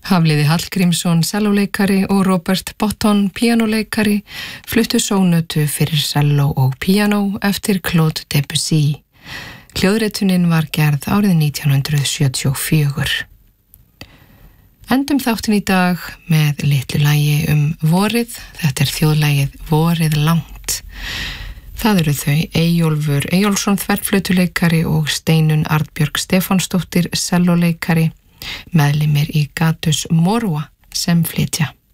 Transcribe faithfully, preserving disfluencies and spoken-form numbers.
Hafliði Hallgrímsson, sellóleikari og Robert Botton, píanóleikari, fluttu sónötu fyrir selló og píanó eftir Claude Debussy. Hljóðritunin var gerð árið nítján hundrað sjötíu og fjögur. Endum þáttin í dag með litlu lagi um vorið. Þetta er þjóðlagið Vorið langt. Það eru þau Eyjólfur Eyjólfsson þverflautuleikari og Steinunn Arnbjörg Stefánsdóttir sellóleikari, meðlimir í Gatus Morua sem flytja.